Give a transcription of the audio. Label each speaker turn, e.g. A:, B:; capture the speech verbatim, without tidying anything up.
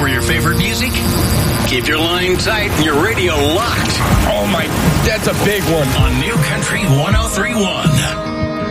A: for your favorite music? Keep your line tight and your radio locked.
B: Oh, my, that's a big one.
A: On New Country one oh three point one.